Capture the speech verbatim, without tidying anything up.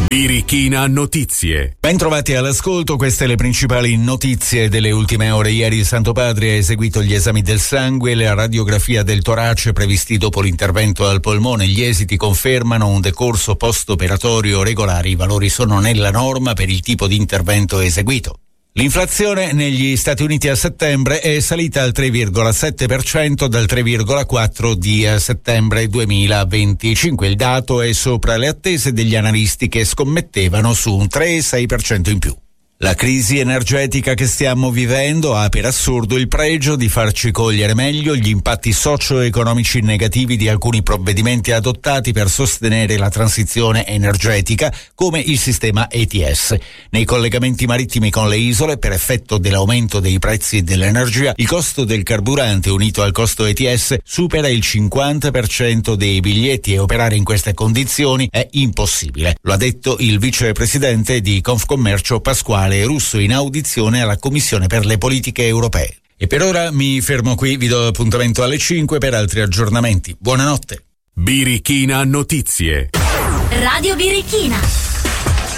Birichina Notizie. Ben trovati all'ascolto, queste le principali notizie delle ultime ore. Ieri il Santo Padre ha eseguito gli esami del sangue e la radiografia del torace previsti dopo l'intervento al polmone. Gli esiti confermano un decorso post-operatorio regolare. I valori sono nella norma per il tipo di intervento eseguito. L'inflazione negli Stati Uniti a settembre è salita al tre virgola sette per cento dal tre virgola quattro di settembre duemilaventicinque. Il dato è sopra le attese degli analisti che scommettevano su un tre virgola sei per cento in più. La crisi energetica che stiamo vivendo ha per assurdo il pregio di farci cogliere meglio gli impatti socio-economici negativi di alcuni provvedimenti adottati per sostenere la transizione energetica, come il sistema E T S. Nei collegamenti marittimi con le isole, per effetto dell'aumento dei prezzi dell'energia, il costo del carburante unito al costo E T S supera il cinquanta per cento dei biglietti e operare in queste condizioni è impossibile. Lo ha detto il vicepresidente di Confcommercio Pasquale Russo in audizione alla Commissione per le politiche europee. E per ora mi fermo qui, vi do appuntamento alle cinque per altri aggiornamenti. Buonanotte. Birichina Notizie. Radio Birichina.